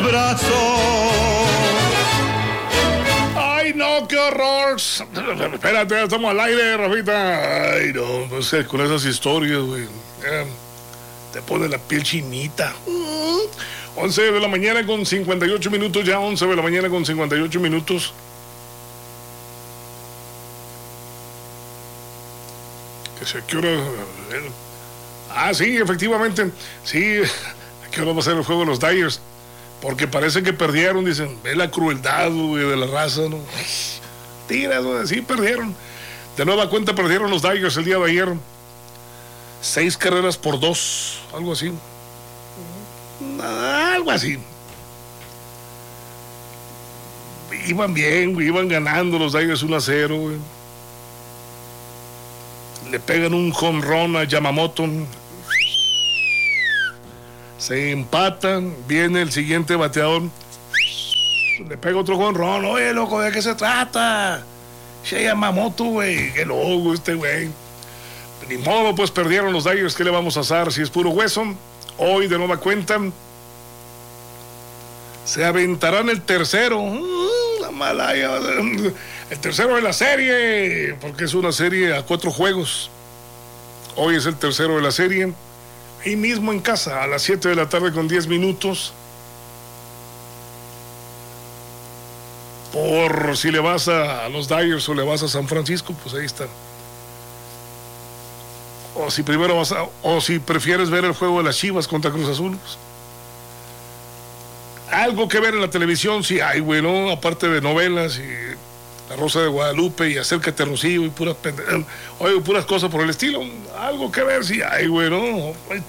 brazo. ¡Ay, no, qué horror! Espérate, estamos al aire, Rafita. Ay, no, pues con esas historias, güey. Te pone la piel chinita. 11 de la mañana con 58 minutos, ya 11 de la mañana con 58 minutos. Que sé, ¿qué hora? Sí, efectivamente. Sí, ¿a qué hora va a ser el juego de los Dyers? Porque parece que perdieron, dicen. Ve la crueldad, güey, de la raza, ¿no? Tiras, güey, sí, perdieron. De nueva cuenta perdieron los Dyers el día de ayer. 6 carreras por 2, algo así. Algo así. Iban bien, güey, iban ganando los Dyers 1-0, güey. Le pegan un jonrón a Yamamoto. Se empatan, viene el siguiente bateador. Le pega otro jonrón. Oye, loco, ¿de qué se trata? Che Yamamoto, güey. Qué loco este güey. Ni modo, pues perdieron los Dyers. ¿Qué le vamos a hacer si es puro hueso? Hoy, de nueva cuenta, se aventarán el tercero. La malaya. El tercero de la serie, porque es una serie a 4 juegos. Hoy es el tercero de la serie. Ahí mismo en casa, a las 7 de la tarde con 10 minutos. Por si le vas a los Dyers o le vas a San Francisco, pues ahí está. O si primero o si prefieres ver el juego de las Chivas contra Cruz Azul. Pues. Algo que ver en la televisión, sí hay, güey, ¿no? Aparte de novelas y La Rosa de Guadalupe y Acércate Rocío y puras cosas por el estilo. Algo que ver, sí hay, güey, ¿no?